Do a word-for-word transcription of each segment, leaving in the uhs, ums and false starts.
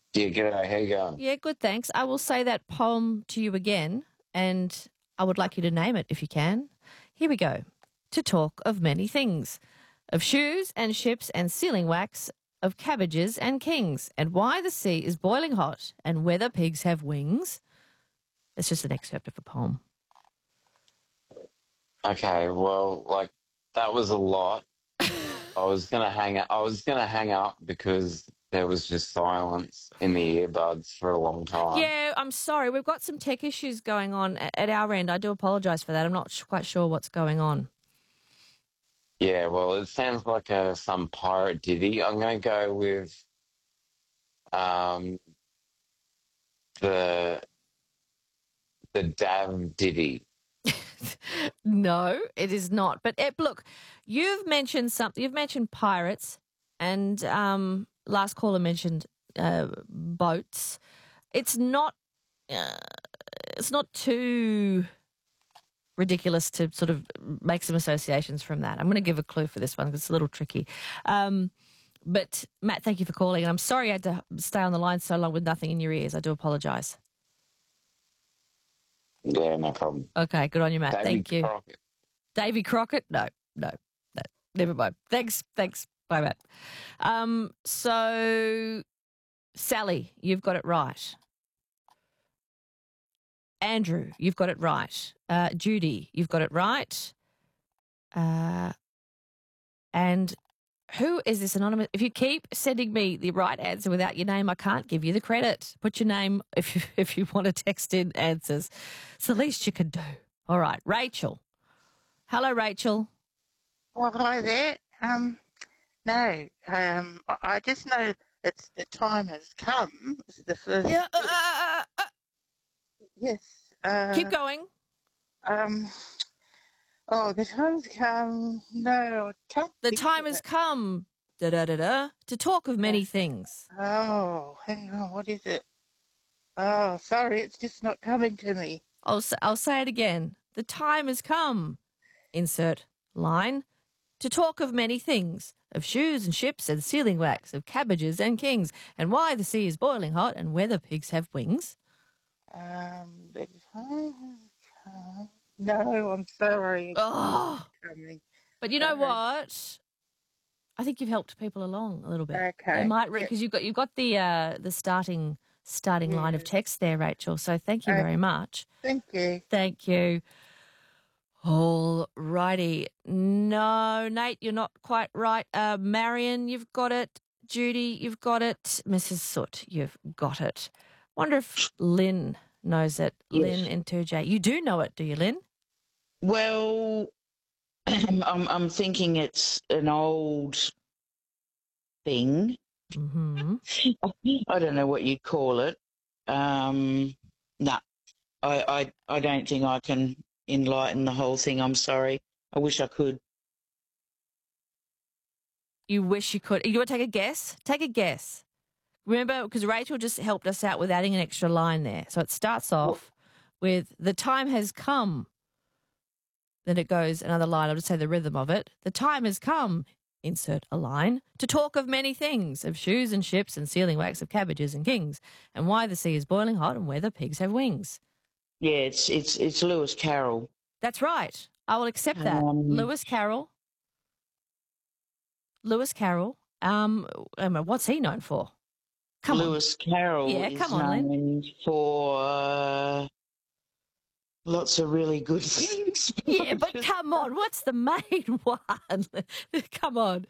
Yeah, g'day. How you going? Yeah, good, thanks. I will say that poem to you again, and I would like you to name it if you can. Here we go. To talk of many things, of shoes and ships and sealing wax, of cabbages and kings, and why the sea is boiling hot, and whether pigs have wings. It's just an excerpt of a poem. Okay, well, like that was a lot. I was gonna hang up. I was gonna hang up because there was just silence in the earbuds for a long time. Yeah, I'm sorry. We've got some tech issues going on a- at our end. I do apologise for that. I'm not sh- quite sure what's going on. Yeah, well, it sounds like a some pirate ditty. I'm gonna go with um the the Dav ditty. No, it is not. But eh, look, you've mentioned something. You've mentioned pirates, and um, last caller mentioned uh, boats. It's not. Uh, it's not too ridiculous to sort of make some associations from that. I'm going to give a clue for this one because it's a little tricky. Um, but Matt, thank you for calling, and I'm sorry I had to stay on the line so long with nothing in your ears. I do apologise. Yeah, no problem. Okay, good on you, Matt. Davy Thank you. Crockett. Davy Crockett? No, no, no. Never mind. Thanks, thanks. Bye, Matt. Um, so, Sally, you've got it right. Andrew, you've got it right. Uh, Judy, you've got it right. Uh, and who is this anonymous? If you keep sending me the right answer without your name, I can't give you the credit. Put your name if you, if you want to text in answers. It's the least you can do. All right, Rachel. Hello, Rachel. Well, hi there. Um, no, um, I, I just know it's the time has come. It's the first. Yeah. Uh, uh, uh, Yes. Uh, keep going. Um. Oh, the time's come. No, I can't. The think time of has it. come da, da, da, da, to talk of many things. Oh, hang on. What is it? Oh, sorry, it's just not coming to me. I'll, s- I'll say it again. The time has come, insert line, to talk of many things, of shoes and ships and sealing wax, of cabbages and kings, and why the sea is boiling hot and whether pigs have wings. Um, the time has come. No, I'm sorry. It's Oh, not coming. but you know Uh, what? I think you've helped people along a little bit. They okay. might Yeah. because you've got you've got the uh, the starting starting line of Yeah. text there, Rachel. So thank you Uh, very much. thank you. Thank you. All righty. No, Nate, you're not quite right. Uh, Marion, you've got it. Judy, you've got it. Missus Soot, you've got it. Wonder if Lynn knows it. Lynn Yes. in two J. You do know it, do you, Lynn? Well, I'm I'm thinking it's an old thing. Mm-hmm. I don't know what you'd call it. Um, no, I, I I don't think I can enlighten the whole thing. I'm sorry. I wish I could. You wish you could. You want to take a guess? Take a guess. Remember, because Rachel just helped us out with adding an extra line there. So it starts off with the time has come. Then it goes another line. I'll just say the rhythm of it. The time has come, insert a line, to talk of many things, of shoes and ships and sealing wax, of cabbages and kings, and why the sea is boiling hot and whether pigs have wings. Yeah, it's it's it's Lewis Carroll. That's right. I will accept that. Um, Lewis Carroll. Lewis Carroll. Um, um, what's he known for? Come Lewis Carroll Yeah, is come on, Lynn. known for uh, lots of really good things. on. Yeah, but come on. What's the main one? Come on.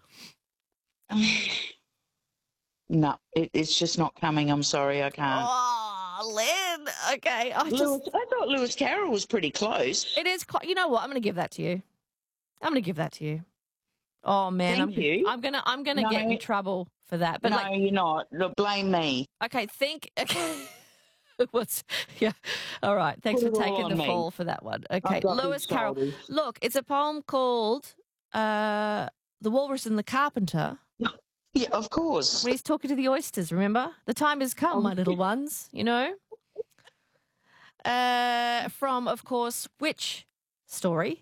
No, it, it's just not coming. I'm sorry, I can't. Oh, Lynn. Okay. I just. Lewis, I thought Lewis Carroll was pretty close. It is quite. You know what? I'm going to give that to you. I'm going to give that to you. Oh man, Thank I'm you. I'm gonna I'm gonna No. get you trouble for that. But no, like, you're not. Look, blame me. okay, think. Okay. What's yeah? All right. Thanks Put for it all taking on the me. fall for that one. Okay, I've got big Lewis Carroll. shoulders. Look, it's a poem called uh, "The Walrus and the Carpenter." Yeah, of course. When he's talking to the oysters, remember? The time has come, Oh, my little yeah. ones. You know. Uh, from of course, which story?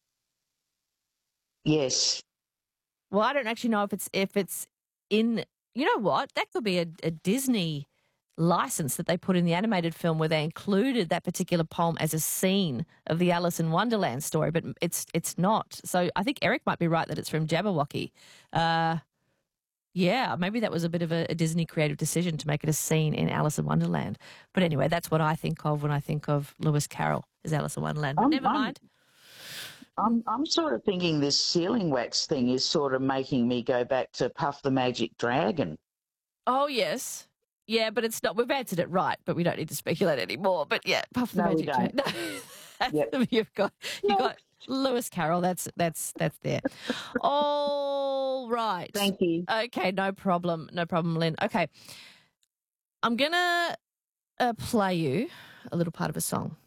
Yes. Well, I don't actually know if it's if it's in You know what? That could be a, a Disney license that they put in the animated film where they included that particular poem as a scene of the Alice in Wonderland story, but it's it's not. So I think Eric might be right that it's from Jabberwocky. Uh, yeah, maybe that was a bit of a, a Disney creative decision to make it a scene in Alice in Wonderland. But anyway, that's what I think of when I think of Lewis Carroll as Alice in Wonderland. But I'm, never I'm, mind. I'm, I'm sort of thinking this sealing wax thing is sort of making me go back to Puff the Magic Dragon. Oh, yes. Yeah, but it's not. We've answered it right, but we don't need to speculate anymore. But yeah, Puff the No, we Magic don't. Dragon. No, Yep. you've got you No. got Lewis Carroll. That's that's that's there. All right. Thank you. Okay, no problem, no problem, Lynn. Okay, I'm gonna uh, play you a little part of a song.